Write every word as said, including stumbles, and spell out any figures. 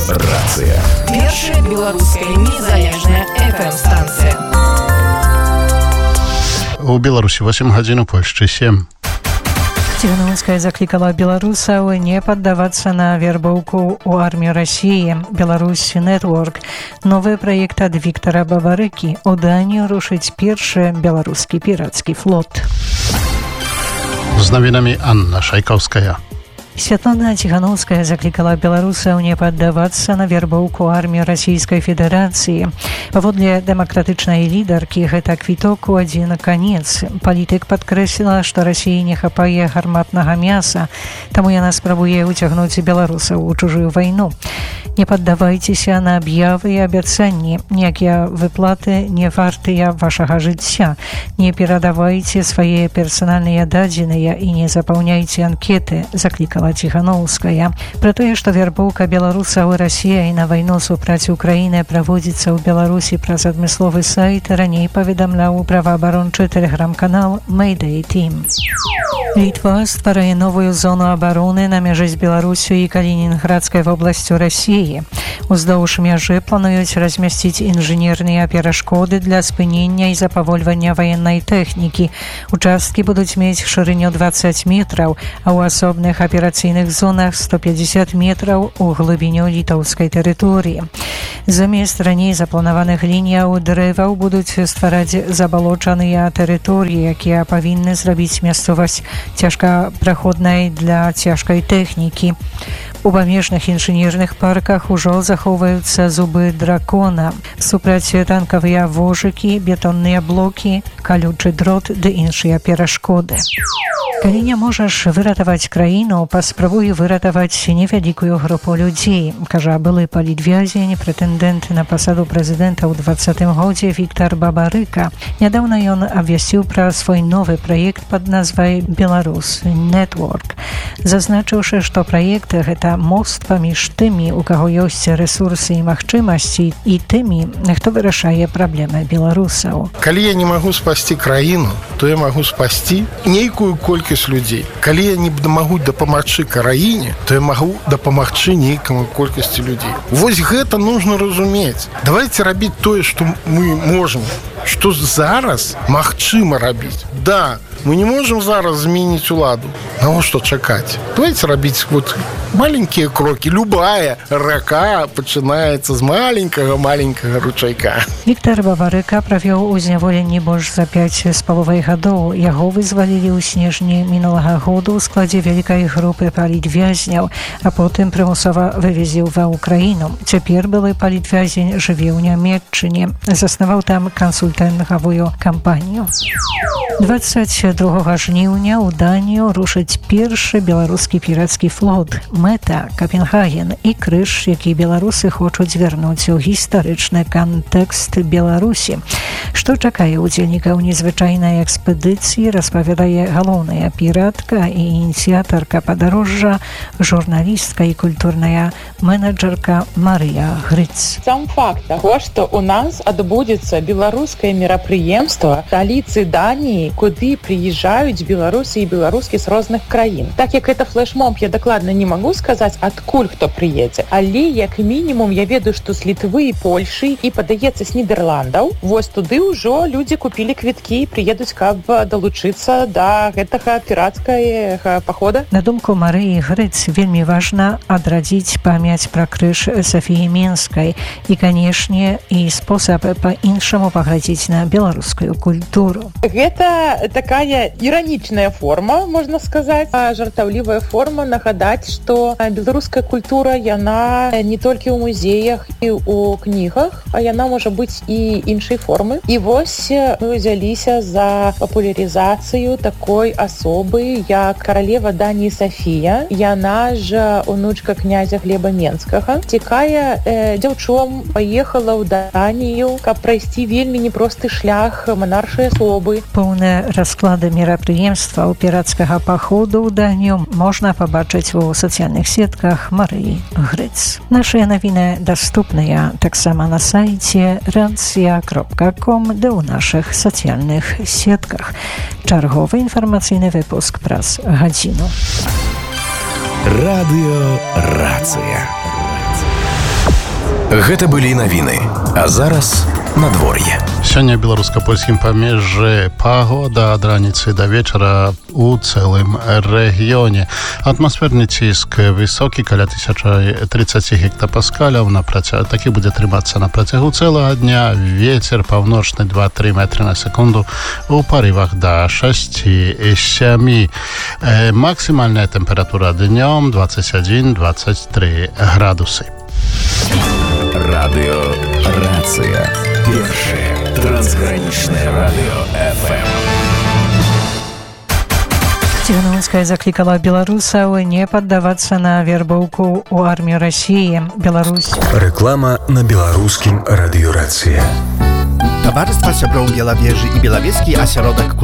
Рацыя. Першая беларуская незалежная эф эм-станцыя. У Беларусі восемь гадзін, у Польшчы сем. Ціханаўская закликала беларусаў не поддаваться на вербовку у армии России. Беларусь Network. Новый проект от Виктора Бабарыки. У Данию рушить першы беларускі пірацкі флот. З навінамі Анна Шайкаўская. Святлана Ціханаўская закликала беларусаў не поддаваться на вербовку армии Российской Федерации. Паводле дэмакратычнай лідаркі гэта квіток у адзін канец. Палітык падкрэсліла, што Расіі не хапае гарматнага мяса, таму яна спрабуе ўцягнуць беларусаў у чужую вайну. Не паддавайцеся на аб'явы і абяцанні. Ніякія выплаты не вартыя вашага жыцця. Не перадавайце свае персанальныя дадзеныя і не запаўняйце анкеты, закликала Ціханаўская. Пра тое, што вербоўка беларусаў Расіяй на вайну супраць Украіны праводзіцца ў Беларусі праз адмысловы сайт, раней паведамляў праваабарончы тэлеграм-канал Mayday Team. Літва стварае новую зону абароны на мяжы з Беларусю і Калінінградскай вобласцю Расіі. Уздоўж мяжы плануюць размясціць інжынерныя перашкоды для спынення і запавольвання ваеннай тэхнікі. Участкі будуць мець шырыню дваццаць метраў, а ў асобных аперацыйных зонах сто пятьдесят метраў у глыбіню літоўскай тэрыторыі. Замест раней запланаваных лініяў дрэваў будуць ствараць забалочаныя тэрыторыі, якія павінны зрабіць мясцовасць цяжкапраходнай для цяжкай тэхнікі. У памежных інжынерных парках ужо захоўваюцца зубы дракона, супрацьтанкавыя вожыкі, бетонныя блокі, калючы дрот ды іншыя перашкоды. Калі не можаш выратаваць краіну, паспрабуй выратаваць невялікую групу людзей, кажа былы палітвязень, прэтэндэнт на пасаду прэзідэнта ў двадцатым годзе Віктор Бабарыка. Нядаўна ён абвясціў пра свой новы праект пад назвай Беларусь Network, зазначыўшы, што праект гэта мост паміж тымі, у каго ёсць рэсурсы і магчымасці, і тымі, хто вырашае праблемы беларусаў. Калі я не магу спасці краіну, то я магу спасці нейкую колькасць людзей. Калі я не магу дапамагчы краіне, то я магу дапамагчы нейкаму колькасці людзей. Вось гэта нужно разумець. Давайте рабіць тое, што мы можам, што зараз магчыма рабіць. Да, мы не можем зараз змяніць уладу. Навошта чакаць? Давайте рабіць вот маленькія крокі. Любая рака пачынаецца з маленькага-маленькага ручайка. Віктор Бабарыка правёў у зняволенні больш за пяць з паловай гадоў. Яго вызвалілі ў снежні мінулага году ў складзе вялікай групы палітвязняў, а потым прымусова вывезіў ва Ўкраіну. Цяпер былы палітвязень жыве ў Нямецчыне. Заснаваў там кансультангавую кампанію. дваццаць другога жніўня ў Данію рушыць першы беларускі пірацкі флот. Мэта Капенгаген і крыж, які беларусы хочуць вярнуць у гістарычны кантэкст Беларусі. Што чакае ўдзельнікаў незвычайнай экспедыцыі, распавядае галоўная піратка і ініцыятарка падарожжа, журналістка і культурная менеджерка Марыя Грыц. Сам факт таго, што у нас адбудзецца беларускае мерапрыемства в сталіцы Даніі, куды прыязджаюць беларусы і беларускі з розных краін. Так як это флешмоб, я дакладна не магу сказаць, адкуль хто прыедзе, але як мінімум я ведаю, што з Літвы і Польшы і, падаецца, з Нідерландаў, вось туды ўжо людзі купілі квіткі і прыедуць, каб далучыцца да гэтага пірацкага пахода. На думку Марыі Грыц, вельмі важна адрадзіць памяць пра крыж Сафіі Менскай і, канешне, і спосаб па-іншаму паглядзець на беларускую культуру. Гэта такая іранічная форма, можна сказаць, жартаўлівая форма нагадаць, што беларуская культура, яна не толькі ў музеях і ў кнігах, а яна можа быць і іншай формы. І вось мы ўзяліся за папулярызацыю такой асобы, як каралева Даніі Сафія. Яна ж унучка князя Глеба Менскага. Цікая э, дзяўчом паехала ў Данію, каб прайсці вельмі непросты шлях манаршай асобы. Поўныя расклады мерапрыемства ў пірацкага паходу ў Данію можна пабачыць у сацыяльных сетках Марыі Грыц. Нашыя навіны даступныя таксама на сайце рацыя кропка ком ды ў нашых сацыяльных сетках. Чарговы інфармацыйны выпуск праз гадзіну. Радыё Рацыя. Гэта былі навіны. А зараз надвор'е. Сёння беларуска-польскім памежжы пагода ад раніцы да вечара у цэлым рэгіёне. Атмасферны ціск высокі, каля тысяча тридцать гектапаскаляў, на працяг... такі будзе трымацца на працягу цэлага дня. Вецер паўночны два-тры метры на секунду, у парывах да шэсці-сямі. Э, максімальная тэмпература днём двадцать один - двадцать три градусы. Радыё Рацыя. Першае трансгранічнае радыё эф эм. Ціханаўская заклікала беларусаў не паддавацца на вербоўку ў армію Расіі. Беларусь. Рэклама на беларускім радыё Рацыя. Towarzystwa Siobrą Białowieży i Białowieski Ośrodek